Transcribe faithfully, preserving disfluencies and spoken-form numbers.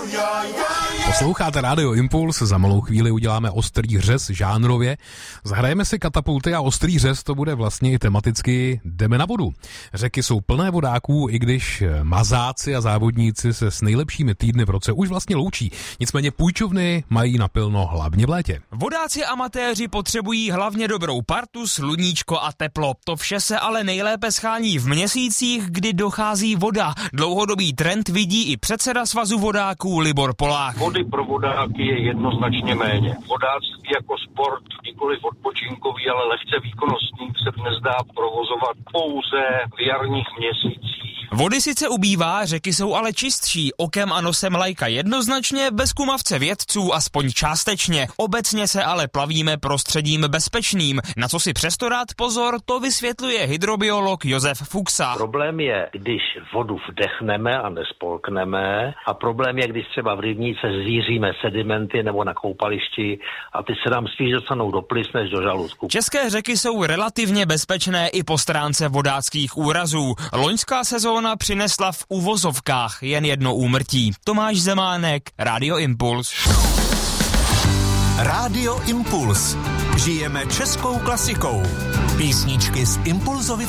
Posloucháte Rádio Impuls, za malou chvíli uděláme ostrý řez žánrově. Zahrajeme si katapulty a ostrý řez to bude vlastně i tematicky jdeme na vodu. Řeky jsou plné vodáků, i když mazáci a závodníci se s nejlepšími týdny v roce už vlastně loučí. Nicméně půjčovny mají napilno hlavně v létě. Vodáci amatéři potřebují hlavně dobrou partu, sluníčko a teplo. To vše se ale nejlépe schání v měsících, kdy dochází voda. Dlouhodobý trend vidí i předseda Svazu vodáků Libor Polák. Vody pro vodáky je jednoznačně méně. Vodáctví jako sport, nikoliv odpočinkový, ale lehce výkonnostný, se dnes dá provozovat pouze v jarních měsících. Vody sice ubývá, řeky jsou ale čistší, okem a nosem laika jednoznačně, bez kumavce vědců aspoň částečně. Obecně se ale plavíme prostředím bezpečným. Na co si přesto dát pozor, to vysvětluje hydrobiolog Josef Fuchsa. Problém je, když vodu vdechneme a nespolkneme, a problém je, když třeba v rybníce zvíříme sedimenty nebo na koupališti a ty se nám spíš dostanou do plis než do žaludku. České řeky jsou relativně bezpečné i po stránce vodáckých úrazů. Loňská sezóna přinesla v uvozovkách jen jedno úmrtí. Tomáš Zemánek, Rádio Impuls. Rádio Impuls. Žijeme českou klasikou. Písničky z Impulzovy